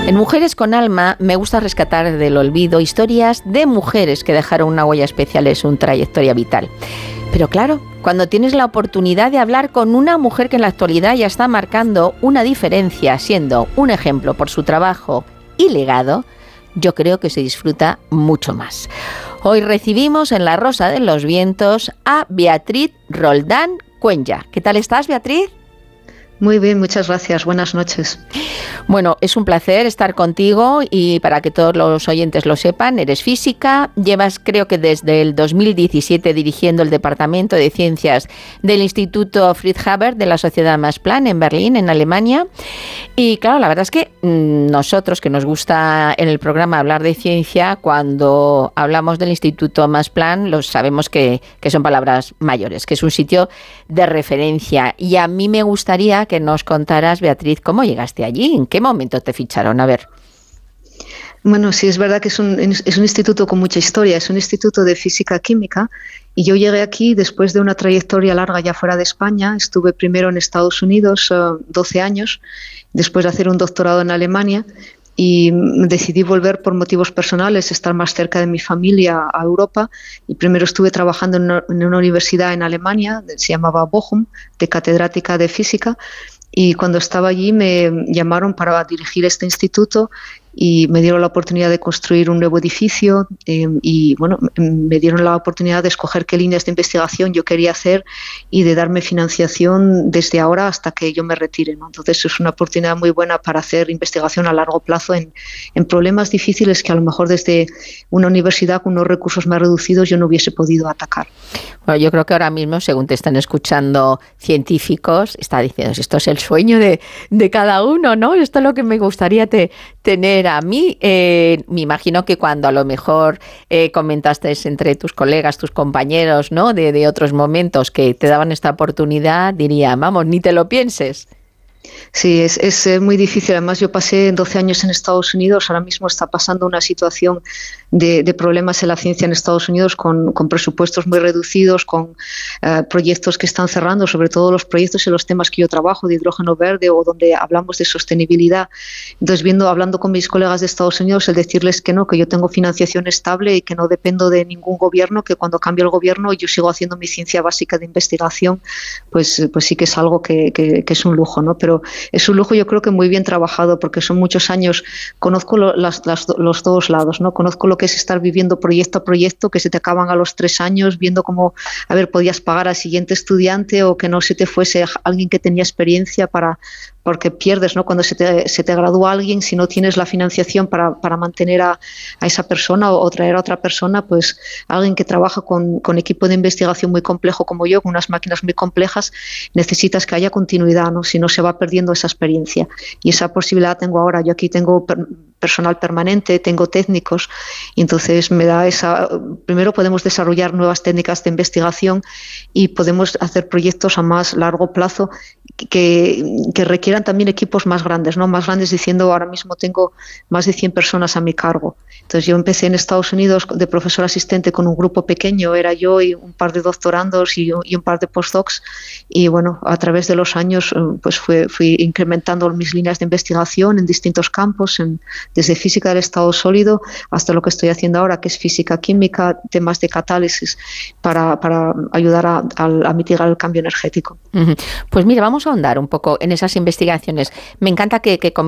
En Mujeres con Alma me gusta rescatar del olvido historias de mujeres que dejaron una huella especial en su trayectoria vital. Pero claro, cuando tienes la oportunidad de hablar con una mujer que en la actualidad ya está marcando una diferencia, siendo un ejemplo por su trabajo y legado, yo creo que se disfruta mucho más. Hoy recibimos en La Rosa de los Vientos a Beatriz Roldán Cuenya. ¿Qué tal estás, Beatriz? Muy bien, muchas gracias. Buenas noches. Bueno, es un placer estar contigo y para que todos los oyentes lo sepan, eres física, llevas creo que desde el 2017 dirigiendo el Departamento de Ciencias del Instituto Fritz Haber de la Sociedad Max Planck en Berlín, en Alemania. Y claro, la verdad es que nosotros que nos gusta en el programa hablar de ciencia, cuando hablamos del Instituto Max Planck, lo sabemos que son palabras mayores, que es un sitio de referencia. Y a mí me gustaría que nos contaras, Beatriz, cómo llegaste allí, en qué momento te ficharon. A ver. Bueno, sí, es verdad que es un instituto con mucha historia, es un instituto de física química y yo llegué aquí después de una trayectoria larga ya fuera de España. Estuve primero en Estados Unidos 12 años, después de hacer un doctorado en Alemania y decidí volver por motivos personales, estar más cerca de mi familia a Europa y primero estuve trabajando en una universidad en Alemania, se llamaba Bochum, de catedrática de física. Y cuando estaba allí me llamaron para dirigir este instituto y me dieron la oportunidad de construir un nuevo edificio y bueno, me dieron la oportunidad de escoger qué líneas de investigación yo quería hacer y de darme financiación desde ahora hasta que yo me retire, ¿no? Entonces es una oportunidad muy buena para hacer investigación a largo plazo en problemas difíciles que a lo mejor desde una universidad con unos recursos más reducidos yo no hubiese podido atacar. Bueno, yo creo que ahora mismo, según te están escuchando científicos, está diciendo, esto es el sueño de cada uno, ¿no? Esto es lo que me gustaría tener a mí. Me imagino que cuando a lo mejor comentaste entre tus colegas, tus compañeros, ¿no? De otros momentos que te daban esta oportunidad, diría, vamos, ni te lo pienses. Sí, es muy difícil. Además, yo pasé 12 años en Estados Unidos. Ahora mismo está pasando una situación de problemas en la ciencia en Estados Unidos con presupuestos muy reducidos, con proyectos que están cerrando, sobre todo los proyectos en los temas que yo trabajo, de hidrógeno verde o donde hablamos de sostenibilidad. Entonces, hablando con mis colegas de Estados Unidos, el decirles que no, que yo tengo financiación estable y que no dependo de ningún gobierno, que cuando cambie el gobierno yo sigo haciendo mi ciencia básica de investigación, pues sí que es algo que es un lujo, ¿no? Pero es un lujo, yo creo que muy bien trabajado, porque son muchos años, conozco los dos lados, ¿no? Conozco lo que es estar viviendo proyecto a proyecto, que se te acaban a los 3 años, viendo cómo, podías pagar al siguiente estudiante o que no se te fuese alguien que tenía experiencia porque pierdes, ¿no? Cuando se te gradúa alguien, si no tienes la financiación para mantener a esa persona o traer a otra persona, pues alguien que trabaja con equipo de investigación muy complejo como yo, con unas máquinas muy complejas, necesitas que haya continuidad, ¿no? Si no se va perdiendo esa experiencia. Y esa posibilidad tengo ahora. Yo aquí tengo personal permanente, tengo técnicos, y entonces me da primero podemos desarrollar nuevas técnicas de investigación y podemos hacer proyectos a más largo plazo que requieran también equipos más grandes, ¿no? Más grandes diciendo, ahora mismo tengo más de 100 personas a mi cargo. Entonces yo empecé en Estados Unidos de profesor asistente con un grupo pequeño, era yo y un par de doctorandos y un par de postdocs, y bueno, a través de los años pues fui incrementando mis líneas de investigación en distintos campos, desde física del estado sólido hasta lo que estoy haciendo ahora, que es física química, temas de catálisis para ayudar a mitigar el cambio energético. Pues mira, vamos a ahondar un poco en esas investigaciones. Me encanta que